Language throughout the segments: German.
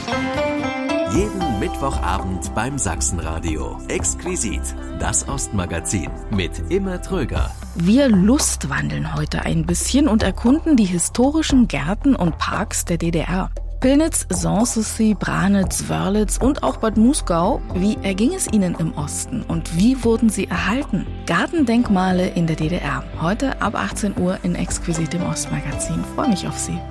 Jeden Mittwochabend beim Sachsenradio. Exquisit, das Ostmagazin mit Imme Tröger. Wir lustwandeln heute ein bisschen und erkunden die historischen Gärten und Parks der DDR. Pillnitz, Sanssouci, Branitz, Wörlitz und auch Bad Muskau. Wie erging es ihnen im Osten und wie wurden sie erhalten? Gartendenkmale in der DDR. Heute ab 18 Uhr in Exquisit im Ostmagazin. Freue mich auf Sie.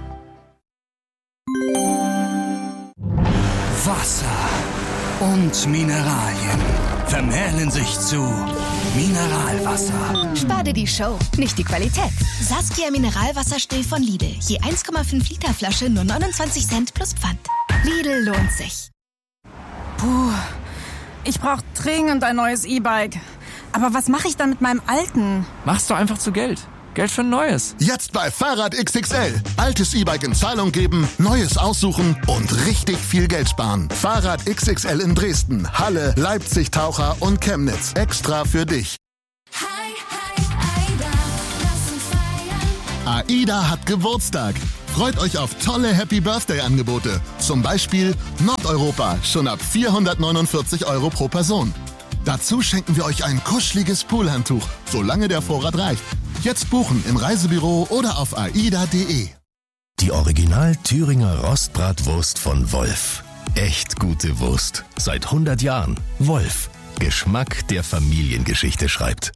Wasser und Mineralien vermählen sich zu Mineralwasser. Spar dir die Show, nicht die Qualität. Saskia Mineralwasserstill von Lidl. Je 1,5 Liter Flasche nur 29 Cent plus Pfand. Lidl lohnt sich. Puh, ich brauche dringend ein neues E-Bike. Aber was mache ich dann mit meinem alten? Machst du einfach zu Geld. Geld für ein neues. Jetzt bei Fahrrad XXL. Altes E-Bike in Zahlung geben, neues aussuchen und richtig viel Geld sparen. Fahrrad XXL in Dresden, Halle, Leipzig, Taucher und Chemnitz. Extra für dich. Hi, Aida, lass uns feiern. AIDA hat Geburtstag. Freut euch auf tolle Happy Birthday-Angebote. Zum Beispiel Nordeuropa, schon ab 449 € pro Person. Dazu schenken wir euch ein kuscheliges Poolhandtuch, solange der Vorrat reicht. Jetzt buchen im Reisebüro oder auf aida.de. Die Original Thüringer Rostbratwurst von Wolf. Echt gute Wurst. Seit 100 Jahren. Wolf. Geschmack, der Familiengeschichte schreibt.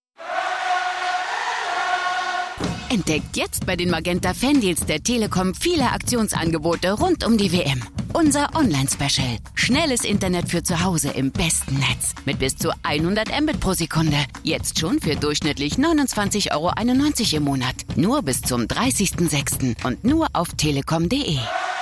Entdeckt jetzt bei den Magenta Fandeals der Telekom viele Aktionsangebote rund um die WM. Unser Online-Special. Schnelles Internet für zu Hause im besten Netz. Mit bis zu 100 Mbit pro Sekunde. Jetzt schon für durchschnittlich 29,91 € im Monat. Nur bis zum 30.06. und nur auf telekom.de.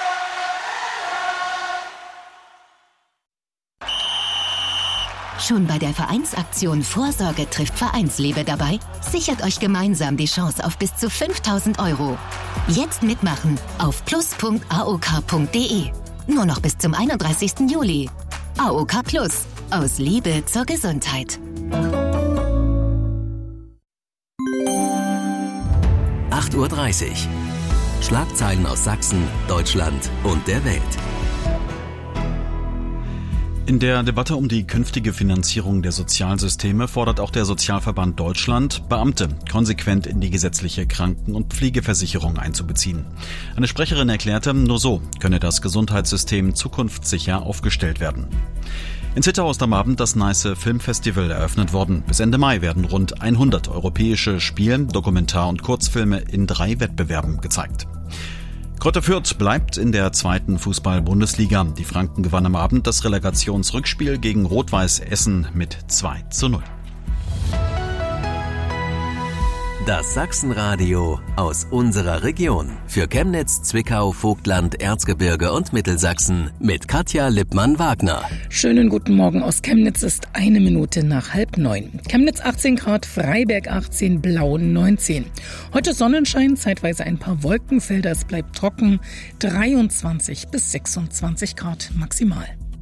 Schon bei der Vereinsaktion Vorsorge trifft Vereinsliebe dabei? Sichert euch gemeinsam die Chance auf bis zu 5.000 €. Jetzt mitmachen auf plus.aok.de. Nur noch bis zum 31. Juli. AOK Plus. Aus Liebe zur Gesundheit. 8:30 Uhr. Schlagzeilen aus Sachsen, Deutschland und der Welt. In der Debatte um die künftige Finanzierung der Sozialsysteme fordert auch der Sozialverband Deutschland, Beamte konsequent in die gesetzliche Kranken- und Pflegeversicherung einzubeziehen. Eine Sprecherin erklärte, nur so könne das Gesundheitssystem zukunftssicher aufgestellt werden. In Zittau ist am Abend das Neiße Filmfestival eröffnet worden. Bis Ende Mai werden rund 100 europäische Spiel-, Dokumentar- und Kurzfilme in 3 Wettbewerben gezeigt. Greuther Fürth bleibt in der 2. Fußball-Bundesliga. Die Franken gewannen am Abend das Relegationsrückspiel gegen Rot-Weiß Essen mit 2:0. Das Sachsenradio aus unserer Region. Für Chemnitz, Zwickau, Vogtland, Erzgebirge und Mittelsachsen mit Katja Lippmann-Wagner. Schönen guten Morgen aus Chemnitz, ist 1 Minute nach 8:30. Chemnitz 18 Grad, Freiberg 18, Blauen 19. Heute Sonnenschein, zeitweise ein paar Wolkenfelder, es bleibt trocken, 23 bis 26 Grad maximal.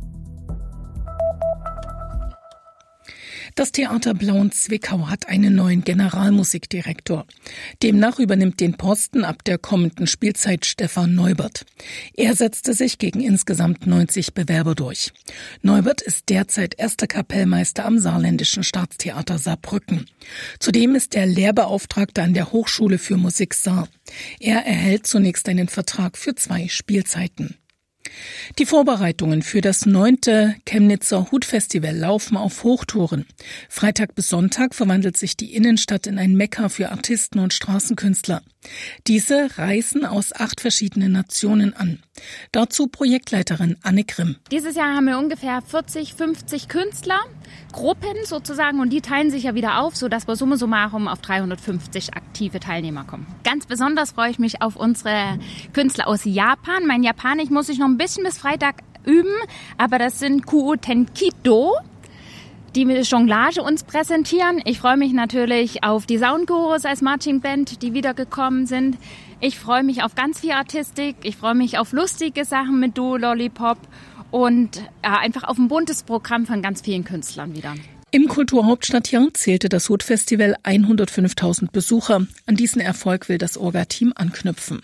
Das Theater Blauen-Zwickau hat einen neuen Generalmusikdirektor. Demnach übernimmt den Posten ab der kommenden Spielzeit Stefan Neubert. Er setzte sich gegen insgesamt 90 Bewerber durch. Neubert ist derzeit erster Kapellmeister am Saarländischen Staatstheater Saarbrücken. Zudem ist er Lehrbeauftragter an der Hochschule für Musik Saar. Er erhält zunächst einen Vertrag für 2 Spielzeiten. Die Vorbereitungen für das 9. Chemnitzer Hutfestival laufen auf Hochtouren. Freitag bis Sonntag verwandelt sich die Innenstadt in ein Mekka für Artisten und Straßenkünstler. Diese reisen aus 8 verschiedenen Nationen an. Dazu Projektleiterin Anne Grimm. Dieses Jahr haben wir ungefähr 40, 50 Künstler, Gruppen sozusagen, und die teilen sich ja wieder auf, sodass wir summa summarum auf 350 aktive Teilnehmer kommen. Ganz besonders freue ich mich auf unsere Künstler aus Japan. Mein Japanisch muss ich noch ein bisschen bis Freitag üben, aber das sind Kuo Tenkido, die mit Jonglage uns präsentieren. Ich freue mich natürlich auf die Soundgurus als Marching Band, die wiedergekommen sind. Ich freue mich auf ganz viel Artistik. Ich freue mich auf lustige Sachen mit Duo Lollipop und einfach auf ein buntes Programm von ganz vielen Künstlern wieder. Im Kulturhauptstadtjahr zählte das Hutfestival 105.000 Besucher. An diesen Erfolg will das Orga-Team anknüpfen.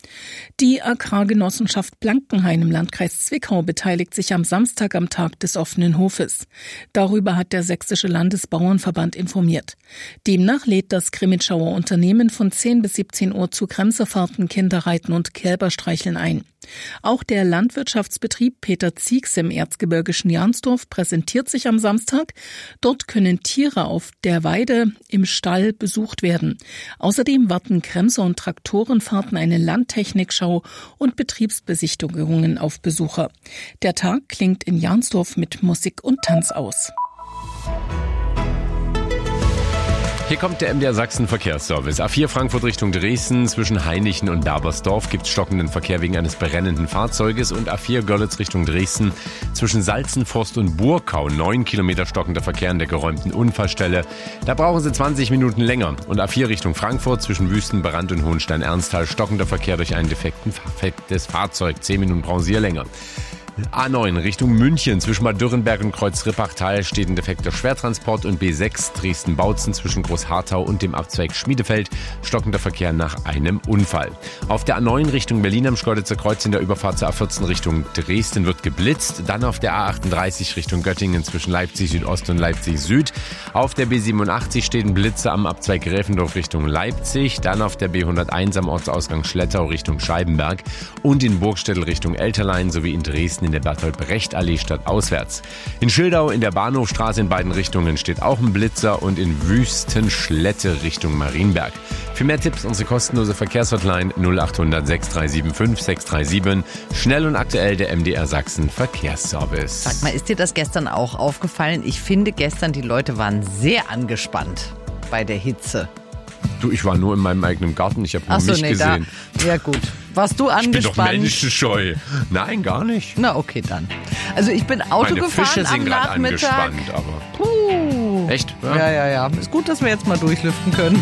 Die Agrargenossenschaft Blankenhain im Landkreis Zwickau beteiligt sich am Samstag am Tag des offenen Hofes. Darüber hat der Sächsische Landesbauernverband informiert. Demnach lädt das Krimitschauer Unternehmen von 10 bis 17 Uhr zu Kremserfahrten, Kinderreiten und Kälberstreicheln ein. Auch der Landwirtschaftsbetrieb Peter Ziegs im erzgebirgischen Jansdorf präsentiert sich am Samstag. Dort können Tiere auf der Weide im Stall besucht werden. Außerdem warten Kremser- und Traktorenfahrten, eine Landtechnikschau und Betriebsbesichtigungen auf Besucher. Der Tag klingt in Jansdorf mit Musik und Tanz aus. Hier kommt der MDR Sachsen Verkehrsservice. A4 Frankfurt Richtung Dresden. Zwischen Hainichen und Dabersdorf gibt es stockenden Verkehr wegen eines brennenden Fahrzeuges. Und A4 Görlitz Richtung Dresden. Zwischen Salzenforst und Burkau 9 Kilometer stockender Verkehr an der geräumten Unfallstelle. Da brauchen Sie 20 Minuten länger. Und A4 Richtung Frankfurt zwischen Wüstenbrand und Hohenstein-Ernsthal stockender Verkehr durch ein defektes Fahrzeug. 10 Minuten brauchen Sie hier länger. A9 Richtung München zwischen Bad Dürrenberg und Kreuz-Rippachtal steht ein defekter Schwertransport und B6 Dresden-Bautzen zwischen Großharthau und dem Abzweig Schmiedefeld stockender Verkehr nach einem Unfall. Auf der A9 Richtung Berlin am Schkeuditzer Kreuz in der Überfahrt zur A14 Richtung Dresden wird geblitzt. Dann auf der A38 Richtung Göttingen zwischen Leipzig Südost und Leipzig Süd. Auf der B87 steht ein Blitzer am Abzweig Gräfendorf Richtung Leipzig. Dann auf der B101 am Ortsausgang Schlettau Richtung Scheibenberg und in Burgstädtel Richtung Elterlein sowie in Dresden in der Bertolt-Brecht-Allee stadtauswärts. In Schildau in der Bahnhofstraße in beiden Richtungen steht auch ein Blitzer und in Wüstenschlette Richtung Marienberg. Für mehr Tipps unsere kostenlose Verkehrshotline 0800 6375 637. Schnell und aktuell der MDR Sachsen Verkehrsservice. Sag mal, ist dir das gestern auch aufgefallen? Ich finde gestern, die Leute waren sehr angespannt bei der Hitze. Du, ich war nur in meinem eigenen Garten, ich habe nur mich gesehen. Ja gut. Warst du angespannt? Ich bin doch menschenscheu. Nein, gar nicht. Na okay, dann. Also ich bin Auto Meine gefahren Fische sind am gerade Nachmittag. angespannt, aber... Puh. Echt? Ja. Ist gut, dass wir jetzt mal durchlüften können.